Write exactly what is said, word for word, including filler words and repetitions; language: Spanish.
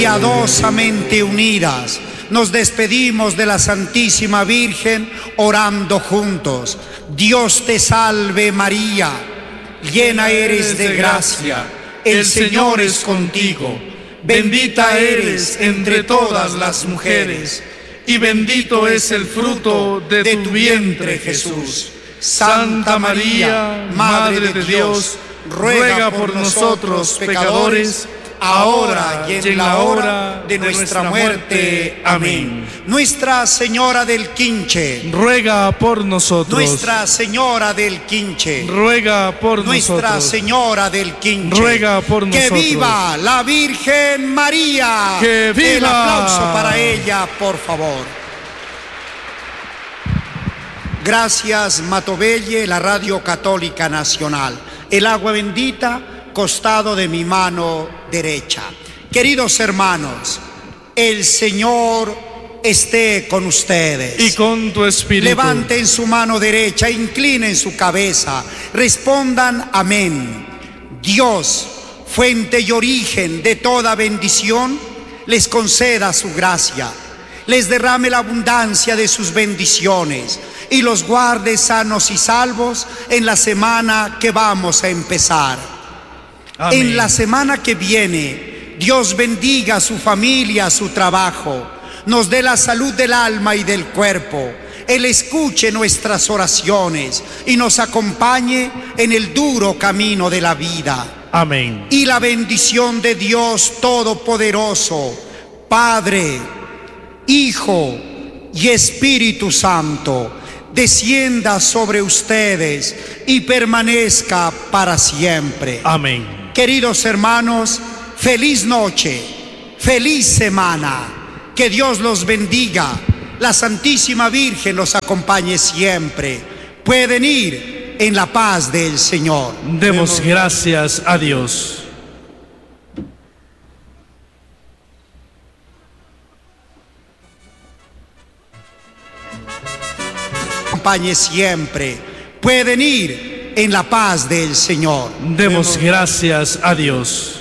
Piadosamente unidas, nos despedimos de la Santísima Virgen orando juntos. Dios te salve María, llena eres de gracia, el Señor es contigo. Bendita eres entre todas las mujeres, y bendito es el fruto de tu vientre, Jesús. Santa María, Madre de Dios, ruega por nosotros pecadores, ahora y en la hora de nuestra muerte. Amén. Nuestra Señora del Quinche, ruega por nosotros. Nuestra Señora del Quinche, ruega por Nuestra nosotros. Señora del Quinche, ruega por que nosotros. viva la Virgen María. ¡Que viva! El aplauso para ella, por favor. Gracias, Matovelle, la Radio Católica Nacional. El agua bendita, costado de mi mano derecha. Queridos hermanos, el Señor esté con ustedes. Y con tu espíritu. Levanten su mano derecha, inclinen su cabeza, respondan amén. Dios, fuente y origen de toda bendición, les conceda su gracia, les derrame la abundancia de sus bendiciones y los guarde sanos y salvos en la semana que vamos a empezar. Amén. En la semana que viene, Dios bendiga a su familia, a su trabajo, nos dé la salud del alma y del cuerpo. Él escuche nuestras oraciones y nos acompañe en el duro camino de la vida. Amén. Y la bendición de Dios Todopoderoso, Padre, Hijo y Espíritu Santo, descienda sobre ustedes y permanezca para siempre. Amén. Queridos hermanos, feliz noche, feliz semana, que Dios los bendiga, la Santísima Virgen los acompañe siempre. Pueden ir en la paz del Señor. Demos gracias a Dios. Acompañe siempre. Pueden ir en la paz del Señor. Demos gracias a Dios.